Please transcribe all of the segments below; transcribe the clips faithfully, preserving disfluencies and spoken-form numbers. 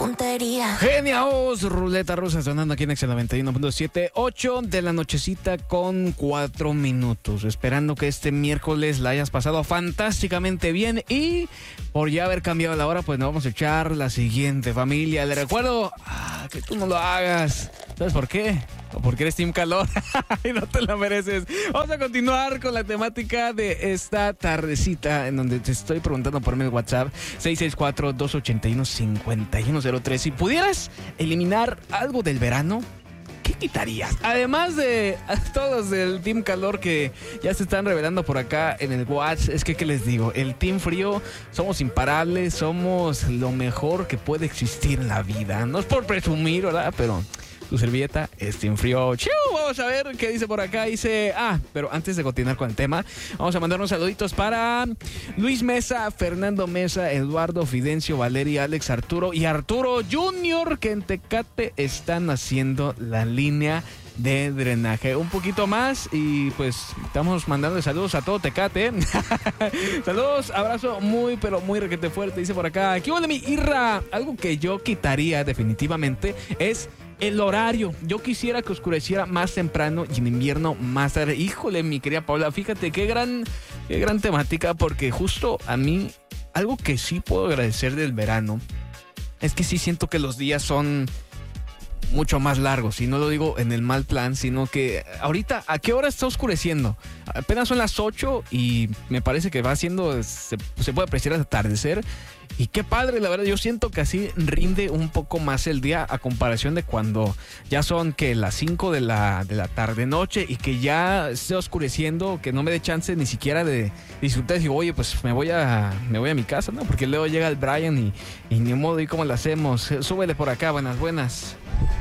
puntería. Genios, ruleta rusa sonando aquí en Excel noventa y uno punto siete, ocho de la nochecita con cuatro minutos. Esperando que este miércoles la hayas pasado fantásticamente bien y por ya haber cambiado la hora, pues nos vamos a echar la siguiente, familia. Le recuerdo ah, que tú no lo hagas. ¿Sabes por qué? Porque eres Team Calor y no te la mereces. Vamos a continuar con la temática de esta tardecita en donde te estoy preguntando por mi WhatsApp seis seis cuatro, dos ocho uno, cinco uno cero tres. Si pudieras eliminar algo del verano, ¿qué quitarías? Además de a todos del Team Calor que ya se están revelando por acá en el WhatsApp, es que, ¿qué les digo? El Team Frío somos imparables, somos lo mejor que puede existir en la vida. No es por presumir, ¿verdad? Pero tu servilleta es Team Frío. ¡Chiu! Vamos a ver qué dice por acá. Dice, ah, pero antes de continuar con el tema, vamos a mandar unos saluditos para Luis Mesa, Fernando Mesa, Eduardo, Fidencio, Valeria, Alex, Arturo y Arturo Junior, que en Tecate están haciendo la línea de drenaje. Un poquito más y pues estamos mandando saludos a todo Tecate. Saludos, abrazo muy pero muy requete fuerte. Dice por acá, ¿qué huele mi Irra? Algo que yo quitaría definitivamente es el horario. Yo quisiera que oscureciera más temprano y en invierno más tarde. Híjole, mi querida Paula, fíjate qué gran, qué gran temática, porque justo a mí, algo que sí puedo agradecer del verano es que sí siento que los días son mucho más largos, y no lo digo en el mal plan, sino que ahorita, ¿a qué hora está oscureciendo? Apenas son las ocho y me parece que va haciendo, se, se puede apreciar el atardecer. Y qué padre, la verdad, yo siento que así rinde un poco más el día a comparación de cuando ya son que las cinco de la, de la tarde noche y que ya esté oscureciendo, que no me dé chance ni siquiera de disfrutar. Digo, oye, pues me voy a me voy a mi casa, ¿no? Porque luego llega el Brian y, y ni modo, ¿y cómo lo hacemos? Súbele por acá, buenas, buenas.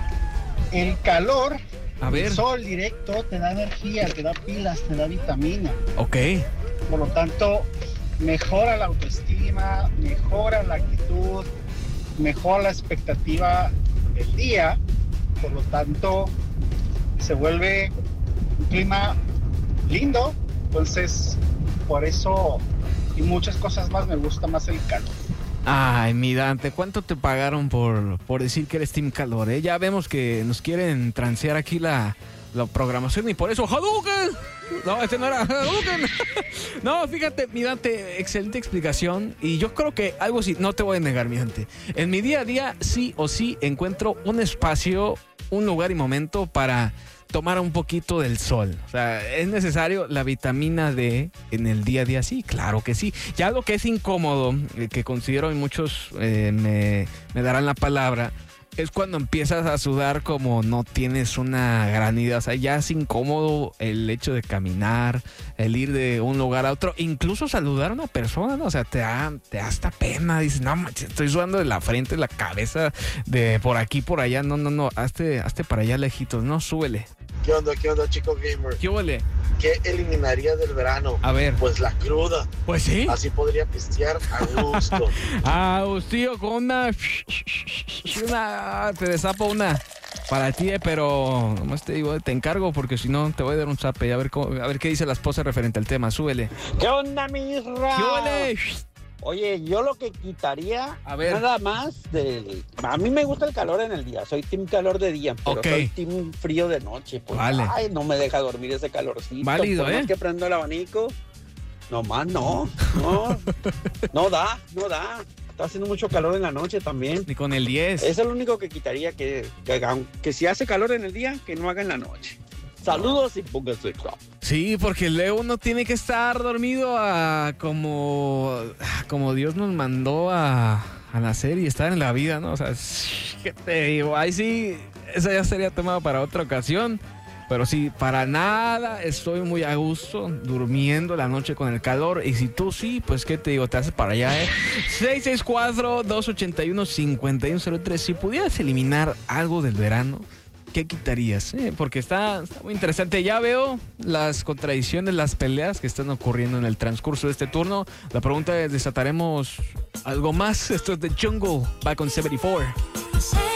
El calor, a ver. El sol directo te da energía, te da pilas, te da vitamina. Ok. Por lo tanto, mejora la autoestima, mejora la actitud, mejora la expectativa del día. Por lo tanto, se vuelve un clima lindo. Entonces, por eso y muchas cosas más me gusta más el calor. Ay, mi Dante, ¿cuánto te pagaron por, por decir que eres Team Calor? Eh? Ya vemos que nos quieren transear aquí la, la programación y por eso ¡Hadouken! No, este no era Hadouken. No, fíjate, mi Dante, excelente explicación. Y yo creo que algo así, no te voy a negar, mi Dante. En mi día a día, sí o sí, encuentro un espacio, un lugar y momento para tomar un poquito del sol. O sea, ¿es necesario la vitamina D en el día a día? Sí, claro que sí. Ya lo que es incómodo, eh, que considero y muchos eh, me, me darán la palabra, es cuando empiezas a sudar como no tienes una gran idea. O sea, ya es incómodo el hecho de caminar, el ir de un lugar a otro, incluso saludar a una persona, ¿no? O sea, te da, te da hasta pena. Dices, no, manches, estoy sudando de la frente, de la cabeza, de por aquí, por allá. No, no, no, hazte, hazte para allá lejitos, no, súbele. ¿Qué onda, qué onda, chico gamer? ¿Qué huele? ¿Qué eliminaría del verano? A ver. Pues la cruda. Pues sí. Así podría pistear a gusto. Ah, tío, con una... una... Te desapo una para ti, pero nomás te digo, te encargo porque si no te voy a dar un zape. A ver, cómo, a ver qué dice la esposa referente al tema. Súbele. ¿Qué onda, mi Isra? ¿Qué huele? Oye, yo lo que quitaría, a ver, nada más del... A mí me gusta el calor en el día, soy team calor de día, pero okay. soy team frío de noche. Pues, vale. Ay, no me deja dormir ese calorcito. Válido, Por ¿eh? más que prendo el abanico, nomás no, no, no da, no da. Está haciendo mucho calor en la noche también. Ni con el diez. Es el único que quitaría, que, que, que si hace calor en el día, que no haga en la noche. Saludos y póngase top. Sí, porque luego uno tiene que estar dormido a como, como Dios nos mandó a, a nacer y estar en la vida, ¿no? O sea, ¿qué te digo? Ahí sí, esa ya sería tema para otra ocasión. Pero sí, para nada estoy muy a gusto durmiendo la noche con el calor. Y si tú sí, pues qué te digo, te haces para allá, ¿eh? seis seis cuatro, dos ocho uno, cinco uno cero tres. Si pudieras eliminar algo del verano, ¿qué quitarías? Eh, porque está, está muy interesante. Ya veo las contradicciones, las peleas que están ocurriendo en el transcurso de este turno. La pregunta es, ¿desataremos algo más? Esto es de Jungle, Back on setenta y cuatro.